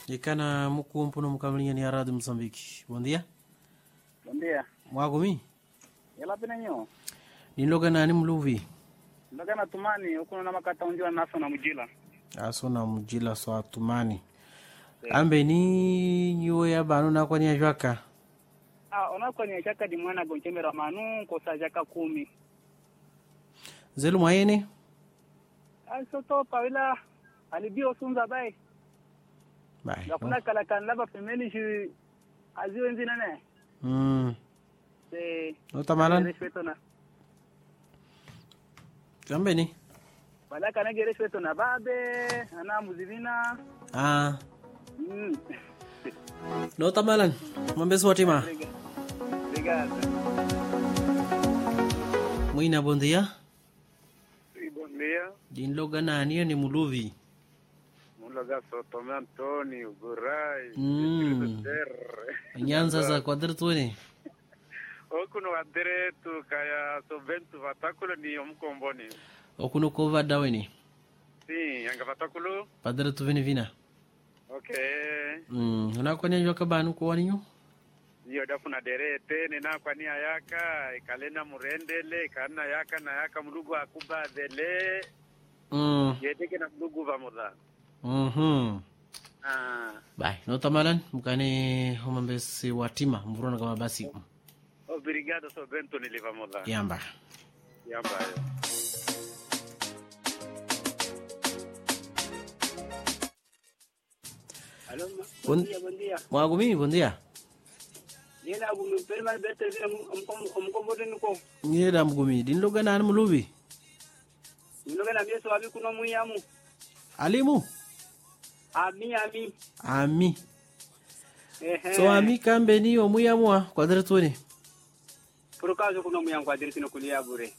Ikana mukumpu no mukamilinha ni Rádio Moçambique. Bom dia. Bom dia. Mwagumi? Ela penenyo. Niloga nani mluvi? Ndaga na tumani huko na makata unjua naso na mujila. Aso na mujila so atumani. Ambe ni nyuwe ya banu na kwa ni ajwaka. Ona kwa ni chaka di mwana gonchemera manu ko sa jaka 10. Zelu mayene? So to pawila alibio sunza bai. Bai. Yakuna kala kan laba femeni shi aziwe nzina ne. No tamalan. Respeto na. Ambe ni? Wala kana ge respeto na babe, ana muzivina. No tamalan. Mambeso watima. Obrigado. Muina bom dia. Bom dia. Dinloga nani ni muluvi? Mulaga Sotome Antonio Gurai. Nyanza za quadratone. Okuno adiretu kaya sobentu vatakulo ni omkomboni. Okuno kova daweni. Si, anga vatakulo. Padratu vina. Okay. Unakwani njoka banu kwa ninyo? Iyo dafuna derete nina kwani ayaka ikalena murendele kana yaka na yaka mlugu akubadele. Yedeke na mlugu vamoda. Bye. No tamalan mukane homambesi watima mburona kama basi. Obrigado Sobento nilivamoda. Yamba. Alô, bom dia. Mwagumi, bom dia. Nina gumi perma bete umkombote nuko. Nina mgumi, dinloga na muluvi. Dinloga na mieso abi kuno muyamu. Alimu? Ami. So ami kambe ni omuyamwa quadratone. Por caso kuno muyamu quadratino kulia bure.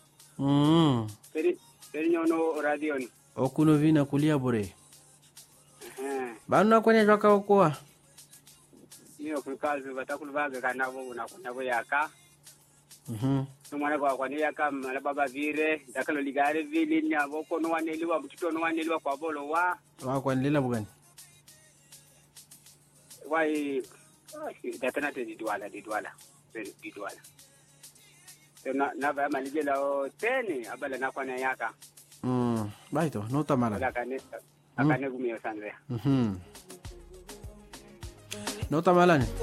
Peri nyono radio ni. Okuno vina kulia bure. Banu na kwenye jwaka okoa. Iyo por caso batakulu baga kana bo na kunabo yaka. Numwana kwa ni yaka mala baba vire dakalo ligare vili nya boko no waneliwa mutito no waneliwa kwa bolo wa kwa nilela bugani. Wai datana te didwala. Na ba malijela o tene abala na kwa yaka. Baito no tamara. Akane gumio sanwe. No tamalani.